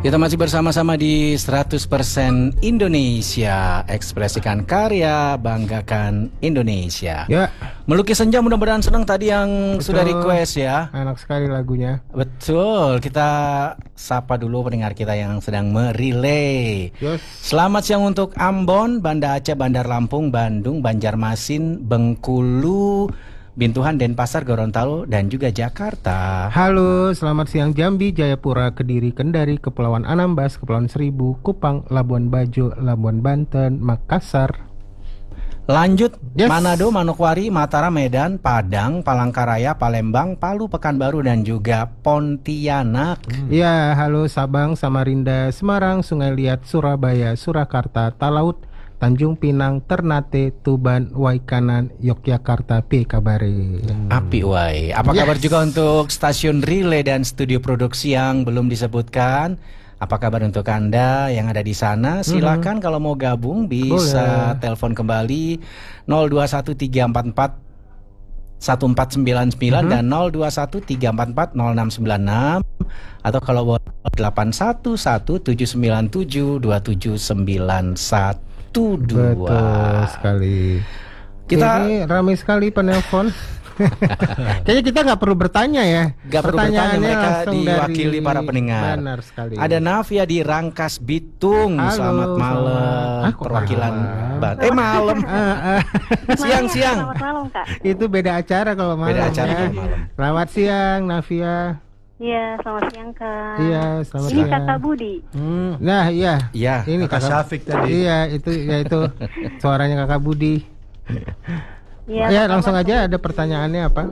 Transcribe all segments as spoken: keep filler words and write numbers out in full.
Kita masih bersama-sama di seratus persen Indonesia. Ekspresikan karya, banggakan Indonesia. Ya. Melukis Senja, mudah-mudahan senang tadi yang Betul. Sudah request ya. Enak sekali lagunya. Betul. Kita sapa dulu pendengar kita yang sedang merelay. Yes. Selamat siang untuk Ambon, Banda Aceh, Bandar Lampung, Bandung, Banjarmasin, Bengkulu, Bintuhan, Denpasar, Gorontalo, dan juga Jakarta. Halo, selamat siang Jambi, Jayapura, Kediri, Kendari, Kepulauan Anambas, Kepulauan Seribu, Kupang, Labuan Bajo, Labuan Banten, Makassar. Lanjut, Yes. Manado, Manokwari, Mataram, Medan, Padang, Palangkaraya, Palembang, Palu, Pekanbaru, dan juga Pontianak. Ya, halo Sabang, Samarinda, Semarang, Sungai Liat, Surabaya, Surakarta, Talaut, Tanjung Pinang, Ternate, Tuban, Waikanan, Yogyakarta, P kabare. Api wai. Apa Yes. kabar juga untuk stasiun relay dan studio produksi yang belum disebutkan? Apa kabar untuk Anda yang ada di sana? Silakan kalau mau gabung bisa Boleh. telepon kembali nol dua satu tiga empat empat satu empat sembilan sembilan dan nol dua satu tiga empat empat nol enam sembilan enam, atau kalau delapan satu satu tujuh sembilan tujuh dua tujuh sembilan satu dua. Betul sekali. Kita Ini ramai sekali penelpon. Kayaknya kita nggak perlu bertanya ya. Gak perlu bertanya, Pertanyaannya mereka langsung diwakili dari- para pendengar. Benar sekali. Ada Navia di Rangkas Bitung. Halo, Selamat malam. selamat. Ah, kok Perwakilan malam? Ban- Eh malam. Ah, ah. Siang-siang. Selamat malam, Kak. Itu beda acara kalau malam. Beda acara ya. kalau malam. Selamat siang Navia. Iya, selamat siang, Kak. Iya, selamat Ini siang. Kakak Budi. Hmm. Nah, iya. Iya. Ini Kakak Syafiq tadi. Iya, itu ya itu suaranya Kakak Budi. Iya, Ya, Kakak langsung Budi. aja, ada pertanyaannya apa?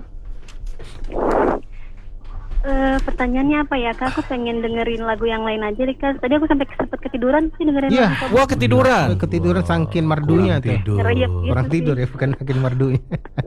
Eh, pertanyaannya apa ya, Kak? Aku pengen dengerin lagu yang lain aja deh, Kak. Tadi aku sampai sempat ketiduran, sih dengerin Iya. lagu Kak. Wah, ketiduran. Ketiduran sangkin merdunya Kurang tuh. tidur. Ngerayap gitu Orang sih. tidur ya, bukan makin merdunya.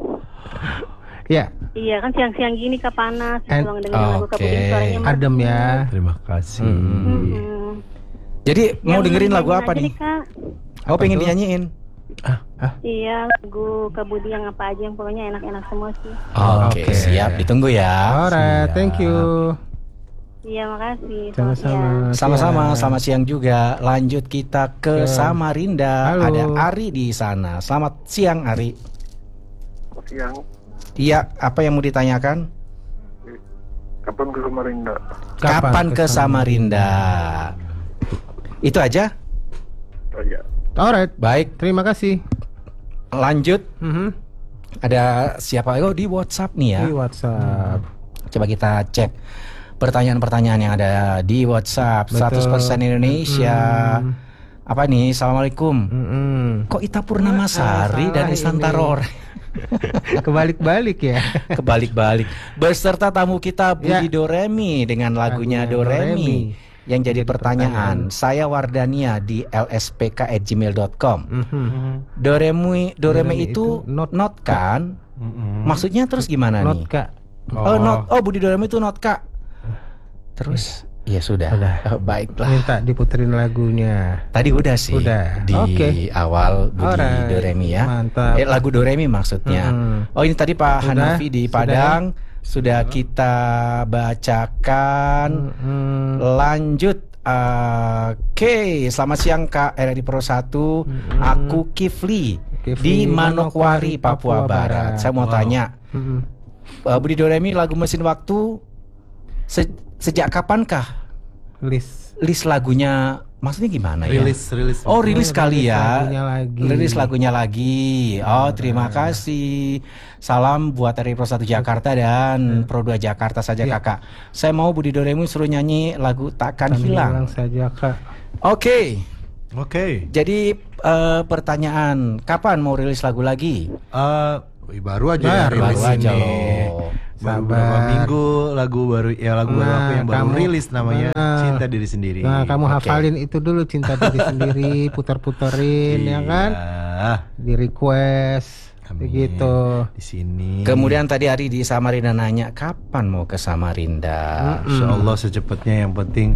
Ya, Iya, kan siang-siang gini, Kak, panas. And- Pulang dengerin lagu Kak Oke. Budi, suaranya merdu. adem ya. Terima kasih. Mm-mm. Jadi mau Yang dengerin lagu nyanyiin apa aja nih? deh, Kak. Oh, pengen tuh? dinyanyiin. Iya, lagu Kak Budi yang apa aja, yang pokoknya enak-enak semua sih. Oke, Oke. siap. Ditunggu ya. Alright, Siap. thank you. Iya, makasih. Selamat Sama-sama. siang. Sama-sama, Siang. selamat siang juga. Lanjut kita ke Ya. Samarinda. Halo. Ada Ari di sana. Selamat siang, Ari. Siang, Iya, apa yang mau ditanyakan? kapan ke Samarinda? Kapan ke Samarinda? Itu aja? Oh ya, Alright, Baik, terima kasih. lanjut. Mhm. Ada siapa? Oh, di WhatsApp nih ya. Di WhatsApp. Coba kita cek pertanyaan-pertanyaan yang ada di WhatsApp. Betul. seratus persen Indonesia. Mm. Apa nih? Assalamualaikum. Mm-mm. Kok Ita Purnamasari Ah, dari salah Santarore? Kebalik-balik ya. Kebalik-balik. Beserta tamu kita Budi Ya. Doremi dengan lagunya Lagunya Doremi. Doremi. Yang jadi Jadi pertanyaan, pertanyaan. saya Wardania di l s p k at gmail dot com. Mhm. Doremi, Doremi Doremi itu itu not- not kan? Mm-mm. Maksudnya terus gimana Not nih? Kak. Oh, not. Oh, Budi Doremi itu not Kak. Terus ya sudah. Sudah. Oh, baiklah. Minta diputerin lagunya. Tadi udah sih. Udah. Di Oke. awal Budi Alright. Doremi ya. Mantap. Eh, lagu Doremi maksudnya. Mm-mm. Oh, ini tadi Pak Sudah, Hanafi di sudah. Padang sudah kita bacakan. Mm-mm. Lanjut. Uh, Oke, selamat siang Kak R R I Pro satu. Aku Kifli, Kifli, di Manokwari, Manokwari, Papua, Papua Barat. Barat. Saya mau Wow. tanya, Mm-mm. uh, Budi Doremi lagu Mesin Waktu se- sejak kapankah List. list lagunya? Maksudnya gimana ya? Rilis, rilis. Oh, rilis Oh, kali rilis ya. lagunya lagi. Rilis lagunya lagi. Oh, terima kasih. Salam buat R R I Pro satu Jakarta dan Pro dua Jakarta saja Ya. Kakak. Saya mau Budi Doremi suruh nyanyi lagu Takkan Kan Hilang. saja Kak. Oke. Oke. Jadi eh, pertanyaan, kapan mau rilis lagu lagi? Eh, baru aja Nah, ya baru rilis aja ini. loh. Baru Sabar. beberapa minggu lagu baru ya lagu baru Nah, aku yang baru kamu- rilis namanya Nah. Cinta Diri Sendiri. Nah, kamu Oke. hafalin itu dulu, Cinta Diri Sendiri, putar-puterin ya kan? Iya. Di request Amin. begitu. Di sini. Kemudian tadi Ari di Samarinda nanya, kapan mau ke Samarinda? Insya Allah secepatnya, yang penting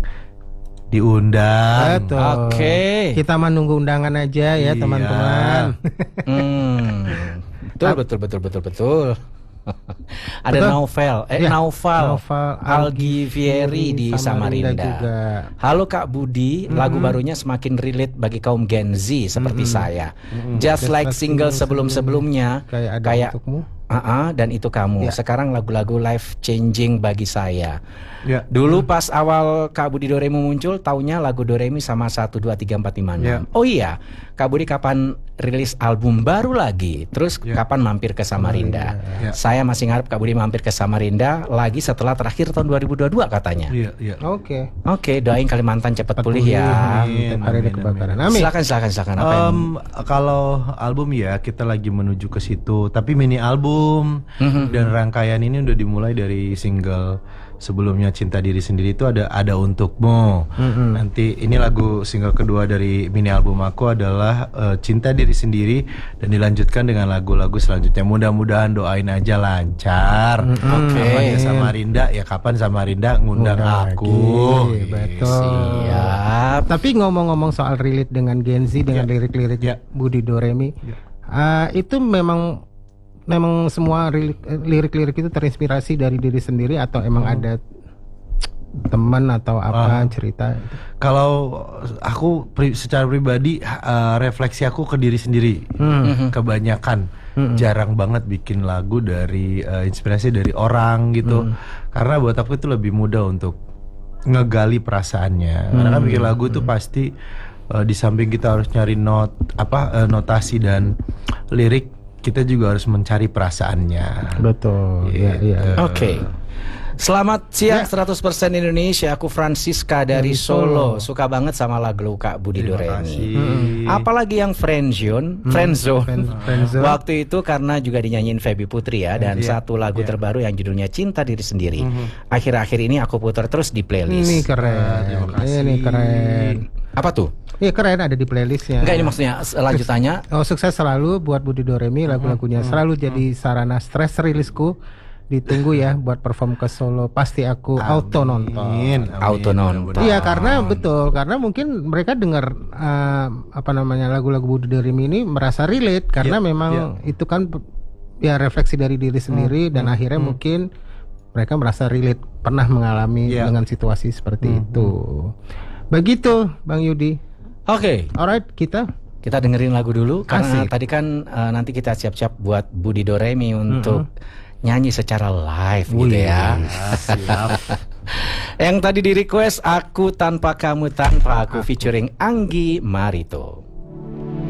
diundang. Betul. Oke. Kita menunggu undangan aja ya, Iya. teman-teman. Hmm. Betul, betul, betul, betul, betul. Ada Betul. Novel, eh Ya, Naufal, Naufal Algivieri di Samarinda. juga. Halo Kak Budi, lagu barunya semakin relate bagi kaum Gen Z seperti saya. Just like single sebelum-sebelumnya, Kayak ada kayak untukmu. Ah, dan itu kamu. Ya. Sekarang lagu-lagu life changing bagi saya. Ya. Dulu pas awal Kak Budi Doremi muncul, taunya lagu Doremi sama satu dua tiga empat lima enam. Ya. Oh iya, Kak Budi kapan rilis album baru lagi? Terus Ya. kapan mampir ke Samarinda? Ya. Saya masih ngarep Kak Budi mampir ke Samarinda lagi setelah terakhir tahun dua ribu dua puluh dua katanya. Iya, iya. Oke. Oke, doain Kalimantan cepat pulih Pulih, ya. Tiap Amin, hari ada amin, kebakaran. amin. Amin. Silakan silakan silakan apa yang Em, kalau album ya kita lagi menuju ke situ, tapi mini album Mhm. dan rangkaian ini udah dimulai dari single sebelumnya Cinta Diri Sendiri itu ada ada untukmu. Mhm. Nanti ini lagu single kedua dari mini album aku adalah eh, Cinta Diri Sendiri dan dilanjutkan dengan lagu-lagu selanjutnya. Mudah-mudahan doain aja lancar. Oke. Namanya Samarinda ya kapan Samarinda ngundang Ngundang aku. lagi, Gitu. betul. Siap. Tapi ngomong-ngomong soal relate dengan Gen Z dengan Ya. lirik-lirik Ya. Budi Doremi, Ya. ah, itu memang memang semua rilik- lirik-lirik itu terinspirasi dari diri sendiri atau emang ada teman atau apa Ah. cerita? Kalau aku pri- secara pribadi eh, refleksi aku ke diri sendiri. Hmm. Kebanyakan jarang banget bikin lagu dari eh, inspirasi dari orang gitu. Karena buat aku itu lebih mudah untuk ngegali perasaannya. Karena kan bikin lagu tuh pasti eh, di samping kita harus nyari not apa eh, notasi dan lirik, kita juga harus mencari perasaannya. Betul. Ya, Gitu. ya. Oke. Selamat siang Ya. seratus persen Indonesia. Aku Francisca dari Dari Solo. Solo. Suka banget sama lagu Kak Budi Terima Doremi. kasih. Apalagi yang Friendzone, Friendzone. Friend- friendzone. Waktu itu karena juga dinyanyiin Feby Putri ya, dan Iya, satu lagu iya. terbaru yang judulnya Cinta Diri Sendiri. Akhir-akhir ini aku putar terus di playlist. Ini keren. Terima kasih. Ini keren. Apa tuh? Iya keren, ada di playlistnya. Enggak, ini maksudnya lanjutannya. Oh, sukses selalu buat Budi Doremi, lagu-lagunya selalu jadi sarana stres rilisku. Ditunggu ya buat perform ke Solo, pasti aku auto nonton. Amin, amin. Auto nonton. Mudah-mudahan. Iya, karena betul, karena mungkin mereka dengar eh, apa namanya lagu-lagu Budi Doremi ini merasa relate karena Iya, memang itu kan ya refleksi dari diri sendiri dan akhirnya mungkin mereka merasa relate, pernah mengalami Iya. dengan situasi seperti itu. Begitu, Bang Yudi. Oke, Alright, kita kita dengerin lagu dulu karena Asik. tadi kan eh, nanti kita siap-siap buat Budi Doremi untuk nyanyi secara live gitu ya. Siap. Yang tadi di request Aku Tanpa Kamu Tanpa Aku featuring Anggi Marito.